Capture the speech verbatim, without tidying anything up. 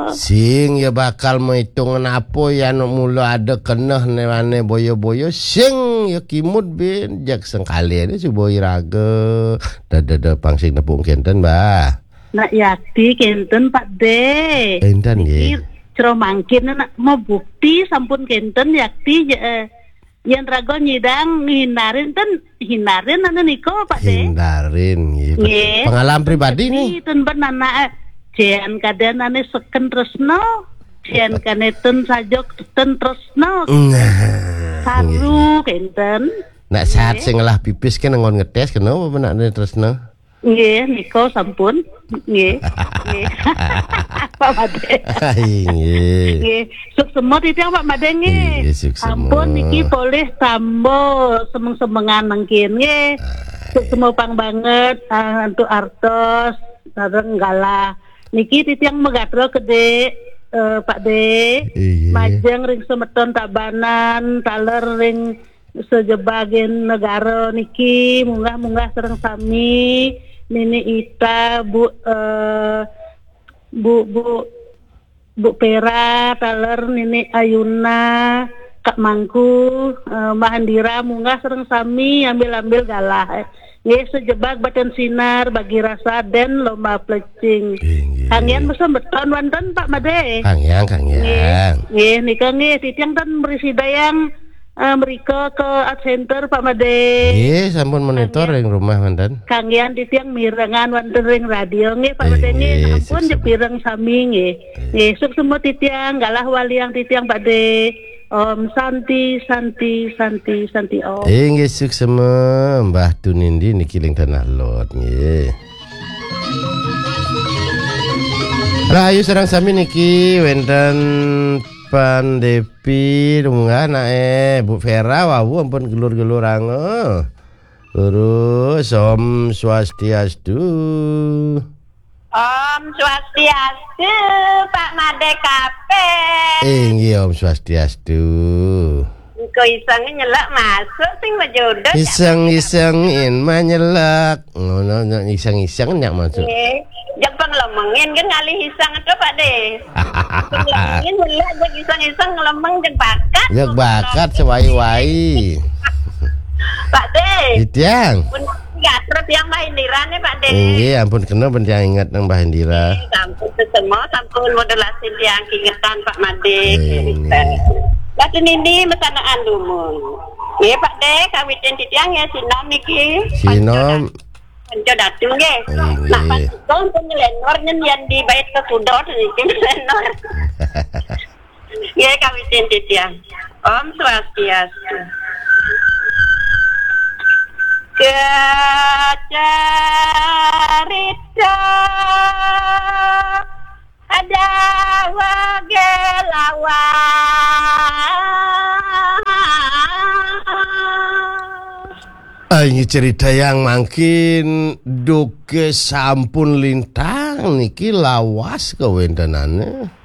Sing ya bakal menghitung apa ya anu mula ada keneh ne boyo-boyo sing ya kimut bin jak sengkali ini si boy raga dada pangsing nepung kenten bah. Nak yakti kenten Pak De. Kenten nggih. Cero mangkin nak mau bukti sampun kenten yakti eh, yang rago nyidang hindarin ten hindarin anu niko Pak De. Hindarin nggih. Pengalaman pribadi nih. Ten benana Jen kaden ane seken tresno, jen kaneten sajok ten tresno. Saru kenten. Nak saat sing ngelah pipis kan ngon ngetes kenapa benak tresno? Nggih, niko sampun. Nggih. Nggih. Pak Made. Nggih. Nggih, suk semut itu Pak Made nggih. Ampun niki boleh tambo semeng-semengan mangkin nggih. Suk semut pang banget untuk artos sareng galah. Niki titiang megatro gede uh, Pak De. Majeng ring semeton tabanan, taler ring sejebagen negara niki munggah-munggah sareng sami Nini Ita Bu uh, Bu Bu Bu Pera taler Nini Ayuna Kak Mangku uh, Mahandira munggah sareng sami ambil-ambil galah. Nggih sejebak badan sinar bagi rasa den lomba plecing. Kangian mesen beton wonten Pak Made. Kangian kangian. Nggih nika nggih titiang ten berisi dayang uh, mereka ke art center Pak Made. Nggih sampun monitor ring rumah wonten. Kangian titiang mirengan wonten ring radio nggih Pak Made nggih ampun jepireng sami nggih. Nggih suk semua titiang galah waliang titiang Pak De. Om Santi Santi Santi Santi Om. Eh nggih suksema Mbah Tunindi niki ling tanah lot nggih. Rahayu sareng sami niki wonten Pandepi lunga nae Bu Vera wawu ampun gelur-gelur ange. Terus Om Swastiastu. Om Swastiastu, Pak Made Kape. Eh, nggih Om Swastiastu. Kok iseng nyelak masuk sing majodoh. Iseng-isengin manyelak. Ngono no, iseng-iseng nyak masuk. Nggih. Jak panglemengin kan ngalih iseng itu Pak De. Panglemengin nyelak jak iseng-iseng ngelemeng jak bakat. Jak bakat sewai-wai. Pak De. Itiang. Gatrep yang Mbah Indira nih Pak De. Nggih, ampun kena ben ingat nang Mbah Indira. Sampun semua sampun modulasi tiang ingetan Pak Made. Batin ini mesanaan lumun. Nggih Pak De, kawitin titiang ya sinom niki. Sinom. Panco datu nggih. Nah, panco pun nyelenor nyen di bait kesudot niki nyelenor. Nggih kawitin titiang. Om Swastiastu. Kecerita ada wagelawa Ini cerita yang makin duke sampun lintang niki lawas kewendanane.